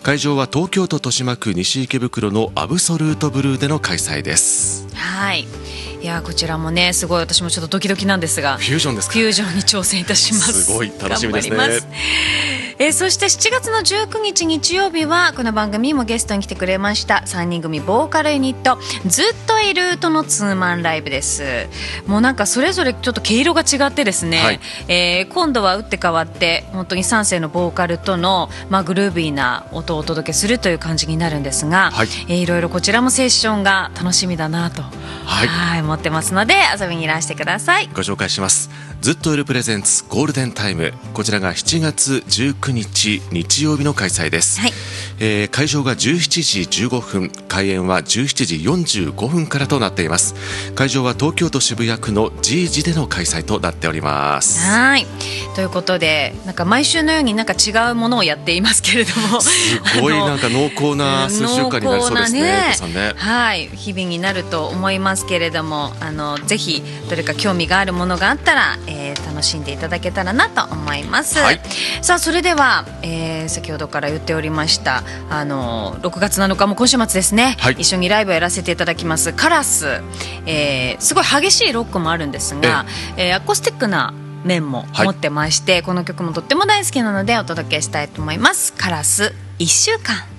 会場は東京都豊島区西池袋のアブソルートブルーでの開催です。 はい、いやこちらもねすごい私もちょっとドキドキなんですが、 フュージョンですか。 フュージョンに挑戦いたします。 すごい楽しみですね。 頑張ります。そして7月の19日日曜日はこの番組にもゲストに来てくれました3人組ボーカルユニットずっといるとのツーマンライブです。もうなんかそれぞれちょっと毛色が違ってですね、はい、今度は打って変わって本当に3世のボーカルとの、グルービーな音をお届けするという感じになるんですが、はい、いろいろこちらもセッションが楽しみだなと、はい、思ってますので遊びにいらしてください。 ご紹介します。ずっといるプレゼンツゴールデンタイム、こちらが7月19日日曜日の開催です。はい、会場が17時15分、開演は17時45分からとなっています。会場は東京都渋谷区の G 時での開催となっております。 はい、ということでなんか毎週のようになんか違うものをやっていますけれども、 すごいなんか濃厚な数週間になりそうですね。 はい、日々になると思いますけれども、ぜひどれか興味があるものがあったら、楽しんでいただけたらなと思います。はい、さあそれでは、先ほどから言っておりました6月7日も今週末ですね、はい、一緒にライブをやらせていただきますカラス、すごい激しいロックもあるんですが、アコースティックな面も持ってまして、はい、この曲もとっても大好きなのでお届けしたいと思います。カラス1週間。